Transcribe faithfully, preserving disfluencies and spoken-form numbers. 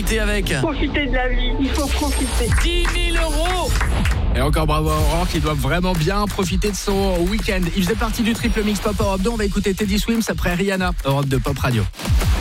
profiter avec. Profiter de la vie, il faut profiter. dix mille euros. Et encore bravo à Aurore qui doit vraiment bien profiter de son week-end. Il faisait partie du triple mix Pop Europe deux. On va écouter Teddy Swims après Rihanna, Europe deux Pop Radio.